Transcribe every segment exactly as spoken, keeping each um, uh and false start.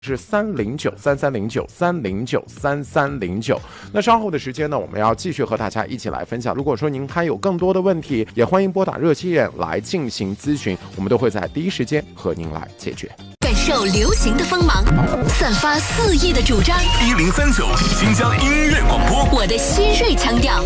是三零九三三零九三零九三三零九。那稍后的时间呢，我们要继续和大家一起来分享。如果说您还有更多的问题，也欢迎拨打热线来进行咨询，我们都会在第一时间和您来解决。 感受流行的锋芒，散发肆意的主张。 一零三九新疆音乐广播， 我的新锐腔调。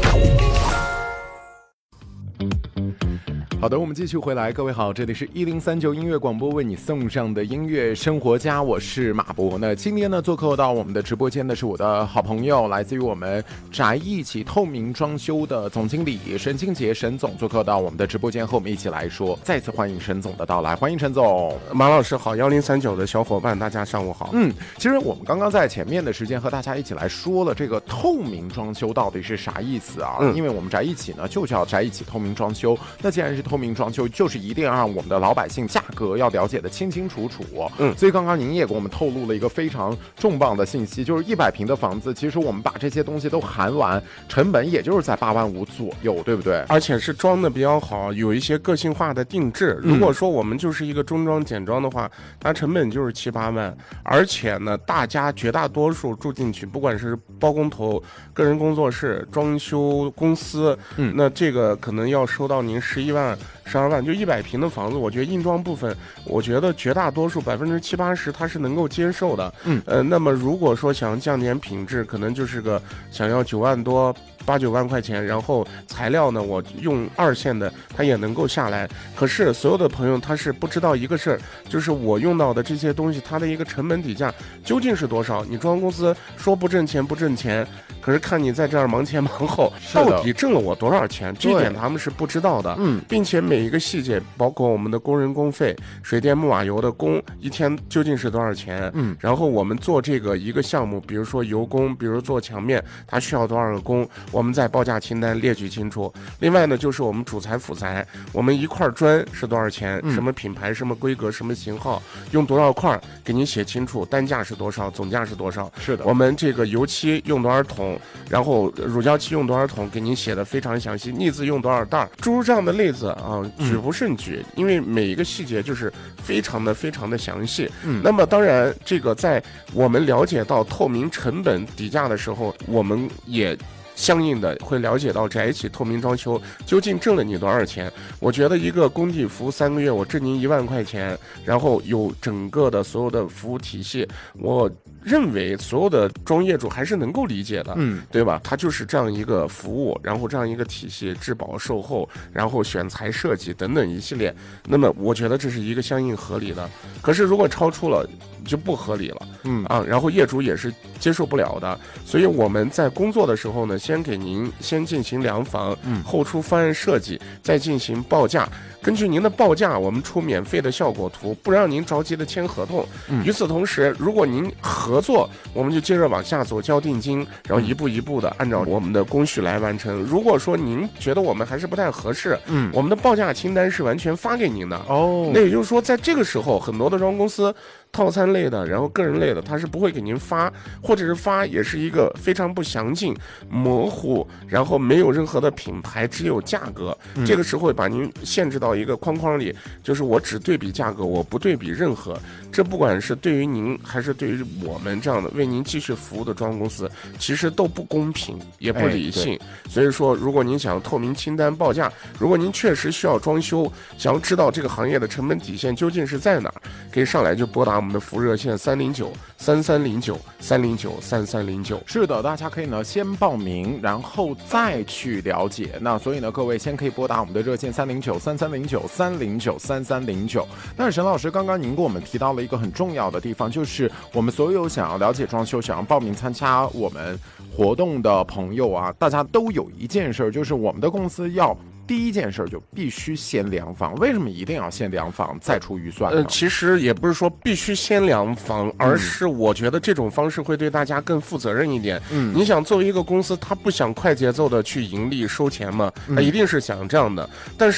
好的，我们继续回来。各位好，这里是一零三九音乐广播为你送上的音乐生活家，我是马博。那今天呢，做客到我们的直播间的是我的好朋友，来自于我们宅一起透明装修的总经理沈庆杰沈总，做客到我们的直播间和我们一起来说。再次欢迎沈总的到来，欢迎沈总。 马老师好，一零三九的小伙伴大家上午好。 嗯，其实我们刚刚在前面的时间和大家一起来说了这个透明装修到底是啥意思啊？嗯、因为我们宅一起呢就叫宅一起透明装修，那既然是透明装修，就是一定要让我们的老百姓价格要了解的清清楚楚。嗯，所以刚刚您也给我们透露了一个非常重磅的信息，就是一百平的房子，其实我们把这些东西都含完，成本也就是在八万五左右，对不对？ 而且是装的比较好，有一些个性化的定制。如果说我们就是一个中装简装的话，它成本就是七八万，而且呢，大家绝大多数住进去，不管是包工头、个人工作室、装修公司，嗯，那这个可能要收到您十一万。十二万就一百平的房子，我觉得硬装部分，我觉得绝大多数百分之七八十它是能够接受的。嗯，呃，那么如果说想降点品质，可能就是个想要九万多。八九万块钱，然后材料呢，我用二线的，它也能够下来。可是所有的朋友他是不知道一个事儿，就是我用到的这些东西，它的一个成本底价究竟是多少？你装修公司说不挣钱不挣钱，可是看你在这儿忙前忙后，到底挣了我多少钱？这一点他们是不知道的。嗯，并且每一个细节，包括我们的工人工费、水电木瓦油的工一天究竟是多少钱？嗯，然后我们做这个一个项目，比如说油工，比如做墙面，它需要多少个工？我们在报价清单列举清楚。另外呢，就是我们主材辅材，我们一块砖是多少钱、嗯、什么品牌、什么规格、什么型号，用多少块给您写清楚，单价是多少，总价是多少。 是的， 我们这个油漆用多少桶，然后乳胶漆用多少桶，给您写的非常详细。腻子用多少袋，诸如这样的例子啊，举不胜举、嗯、因为每一个细节就是非常的非常的详细。嗯，那么当然这个在我们了解到透明成本底价的时候，我们也相应的会了解到宅一起透明装修究竟挣了你多少钱。我觉得一个工地服务三个月我挣您一万块钱，然后有整个的所有的服务体系，我认为所有的装业主还是能够理解的，嗯，对吧？它就是这样一个服务，然后这样一个体系，质保售后，然后选材设计等等一系列，那么我觉得这是一个相应合理的。可是如果超出了就不合理了，嗯啊，然后业主也是接受不了的。所以我们在工作的时候呢，先给您先进行量房，嗯，后出方案设计，再进行报价。根据您的报价，我们出免费的效果图，不让您着急的签合同。嗯，与此同时，如果您合作，我们就接着往下走，交定金，然后一步一步的按照我们的工序来完成。如果说您觉得我们还是不太合适，嗯，我们的报价清单是完全发给您的。哦，那也就是说，在这个时候，很多的装修公司套餐类的，然后个人类的，它是不会给您发，或者是发也是一个非常不详尽、模糊，然后没有任何的品牌，只有价格。嗯、这个时候把您限制到一个框框里，就是我只对比价格，我不对比任何。这不管是对于您还是对于我们这样的为您继续服务的装修公司，其实都不公平，也不理性。哎、所以说，如果您想透明清单报价，如果您确实需要装修，想要知道这个行业的成本底线究竟是在哪儿，可以上来就拨打我们的服务热线三零九三三零九三零九三三零九。 是的，大家可以呢先报名，然后再去了解。那所以呢，各位先可以拨打我们的热线三零九三三零九三零九三三零九。那沈老师，刚刚您给我们提到了一个很重要的地方，就是我们所有想要了解装修、想要报名参加我们活动的朋友啊，大家都有一件事，就是我们的公司要第一件事就必须先量房。为什么一定要先量房再出预算呢？ 呃，其实也不是说必须先量房，而是我觉得这种方式会对大家更负责任一点。嗯，你想作为一个公司，他不想快节奏的去盈利收钱嘛，他一定是想这样的。但是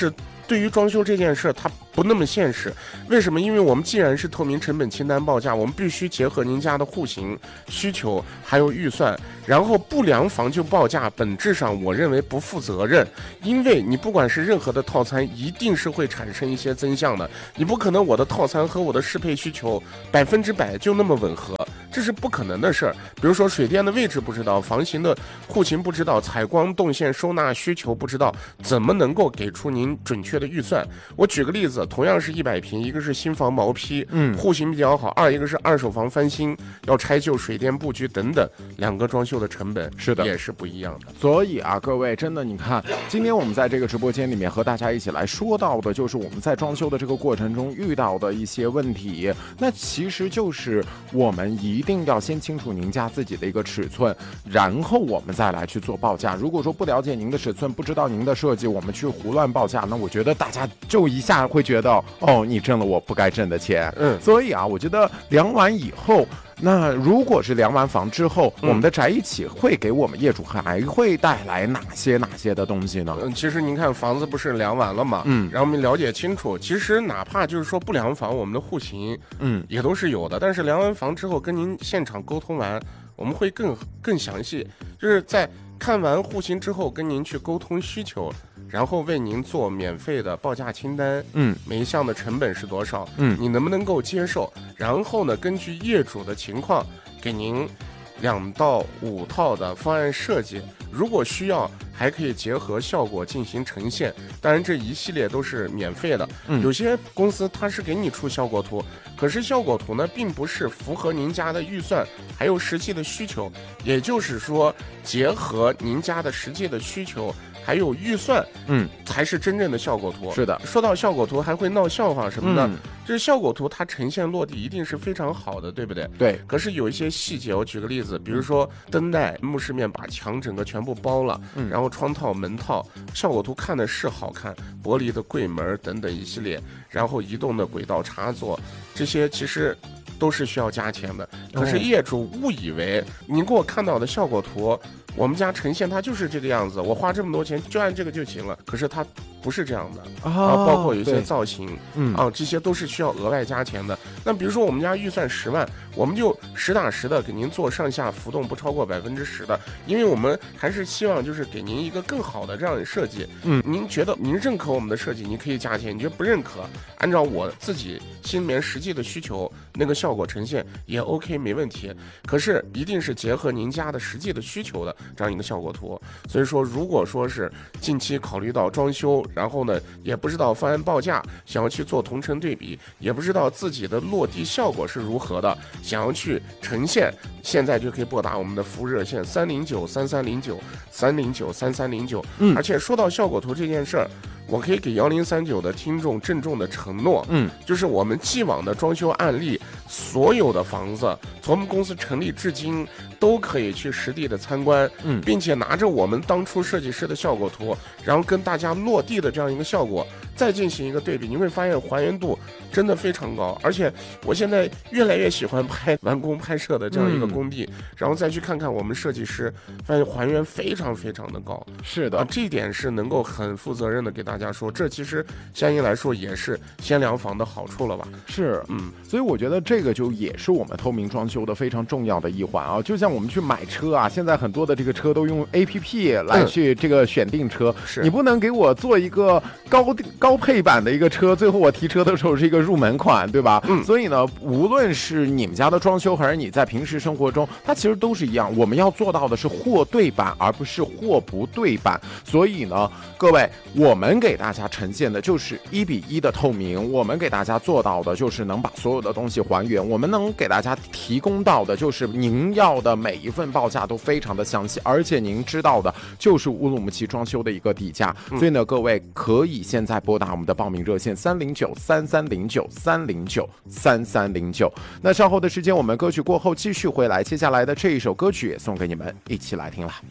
对于装修这件事它不那么现实。为什么？因为我们既然是透明成本清单报价，我们必须结合您家的户型需求还有预算，然后不良房就报价，本质上我认为不负责任。因为你不管是任何的套餐，一定是会产生一些增项的，你不可能我的套餐和我的适配需求百分之百就那么吻合，这是不可能的事儿。比如说水电的位置不知道，房型的户型不知道，采光动线收纳需求不知道，怎么能够给出您准确的预算？我举个例子，同样是一百平，一个是新房毛坯，嗯，户型比较好；二一个是二手房翻新，要拆旧水电布局等等，两个装修的成本是的也是不一样的。 所以啊，各位真的，你看，今天我们在这个直播间里面和大家一起来说到的，就是我们在装修的这个过程中遇到的一些问题。那其实就是我们一定要先清楚您家自己的一个尺寸，然后我们再来去做报价。如果说不了解您的尺寸，不知道您的设计，我们去胡乱报价，那我觉得大家就一下会觉得，哦，你挣了我不该挣的钱。嗯，所以啊，我觉得量完以后。那如果是量完房之后，嗯、我们的宅一起会给我们业主还会带来哪些哪些的东西呢？ 嗯，其实您看房子不是量完了嘛，嗯，然后我们了解清楚，其实哪怕就是说不量房，我们的户型，嗯，也都是有的。但是量完房之后，跟您现场沟通完，我们会更更详细，就是在看完户型之后，跟您去沟通需求。然后为您做免费的报价清单，嗯，每一项的成本是多少，嗯，你能不能够接受？然后呢，根据业主的情况，给您两到五套的方案设计。如果需要，还可以结合效果进行呈现。当然，这一系列都是免费的。嗯，有些公司它是给你出效果图，可是效果图呢，并不是符合您家的预算还有实际的需求。也就是说，结合您家的实际的需求。还有预算，嗯，才是真正的效果图。 是的， 说到效果图，还会闹笑话什么的。嗯、就是效果图它呈现落地一定是非常好的，对不对？ 对。 可是有一些细节，我举个例子，比如说灯带、幕饰面把墙整个全部包了，嗯，然后窗套、门套，效果图看的是好看，玻璃的柜门等等一系列，然后移动的轨道插座，这些其实。都是需要加钱的，可是业主误以为您给我看到的效果图，我们家呈现它就是这个样子，我花这么多钱就按这个就行了。可是它不是这样的啊，包括有一些造型，嗯啊，这些都是需要额外加钱的。那比如说我们家预算十万，我们就实打实的给您做上下浮动不超过百分之十的，因为我们还是希望就是给您一个更好的这样的设计。嗯，您觉得您认可我们的设计，你可以加钱；你觉得不认可，按照我自己心里面实际的需求，那个效果呈现也 OK 没问题。可是一定是结合您家的实际的需求的这样一个效果图。所以说，如果说是近期考虑到装修，然后呢也不知道方案报价，想要去做同城对比，也不知道自己的落地效果是如何的，想要去呈现，现在就可以拨打我们的服务热线三零九三三零九三零九三三零九。嗯，而且说到效果图这件事儿，我可以给幺零三九的听众郑重的承诺，嗯，就是我们既往的装修案例，所有的房子从我们公司成立至今都可以去实地的参观，嗯，并且拿着我们当初设计师的效果图，然后跟大家落地的这样一个效果再进行一个对比，你会发现还原度真的非常高。而且我现在越来越喜欢拍完工拍摄的这样一个工地，嗯、然后再去看看我们设计师，发现还原非常非常的高。 是的， 啊，这一点是能够很负责任的给大家说，这其实相应来说也是先量房的好处了吧？ 是，嗯，所以我觉得这个就也是我们透明装修的非常重要的一环啊。就像我们去买车啊，现在很多的这个车都用 A P P 来去这个选定车，嗯、是你不能给我做一个高高配版的一个车，最后我提车的时候是一个入门款，对吧？嗯，所以呢，无论是你们家的装修，还是你在平时生活中，它其实都是一样。我们要做到的是货对版，而不是货不对版。所以呢，各位，我们给大家呈现的就是一比一的透明，我们给大家做到的就是能把所有的东西还原，我们能给大家提供到的就是您要的每一份报价都非常的详细，而且您知道的就是乌鲁木齐装修的一个底价。嗯、所以呢，各位可以现在拨打我们的报名热线三零九三三零九三零九三三零九。那稍后的时间，我们歌曲过后继续回来，接下来的这一首歌曲也送给你们，一起来听了。 周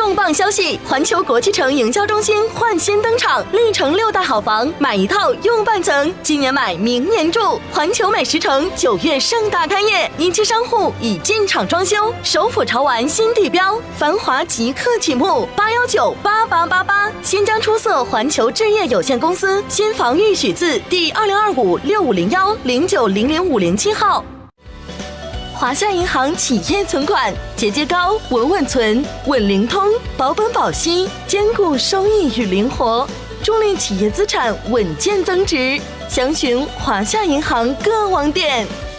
重磅消息，环球国际城营销中心焕新登场，历城六大好房，买一套用半层，今年买明年住。环球美食城九月盛大开业，一期商户已进场装修，首府潮玩新地标，繁华即刻启幕，八一九八八八八。新疆出色环球置业有限公司新房预许字第二零二五六五零幺零九零零五零七号。华夏银行企业存款，节节高，稳稳存，稳灵通，保本保息，兼顾收益与灵活，助力企业资产稳健增值。详询华夏银行各网点。